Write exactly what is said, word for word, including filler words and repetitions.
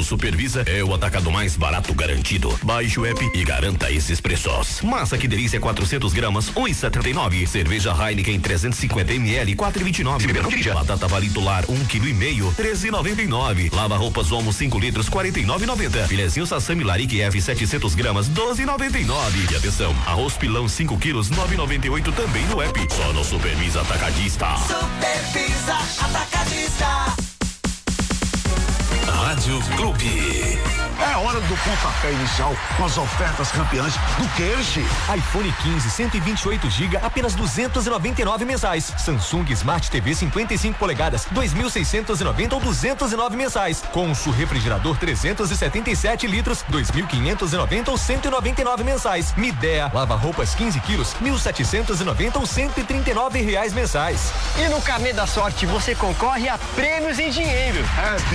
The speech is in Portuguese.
no Supervisa é o atacado mais barato garantido. Baixe o app e garanta esses preços. Massa que delícia quatrocentos gramas, um e setenta e nove. Cerveja Heineken trezentos e cinquenta mililitros, quatro e vinte e nove. Batata Palito Lar um quilo e meio, treze e noventa e nove. Lava roupas Omo cinco litros, quarenta e nove e noventa. Filezinho Sassami Larique F setecentos gramas, doze e noventa e nove. E atenção, arroz pilão cinco quilos, nove e noventa e oito também no app. Só no Supervisa Atacadista. Supervisa Atacadista. Rádio Clube. É hora do pontapé inicial com as ofertas campeãs do Kersh. iPhone quinze, cento e vinte e oito gigas, apenas duzentos e noventa e nove mensais. Samsung Smart T V cinquenta e cinco polegadas, dois mil seiscentos e noventa ou duzentos e nove mensais. Consul refrigerador trezentos e setenta e sete litros, dois mil quinhentos e noventa ou cento e noventa e nove mensais. Midea lava roupas quinze quilos, mil setecentos e noventa ou cento e trinta e nove reais mensais. E no Carnê da Sorte você concorre a prêmios em dinheiro. É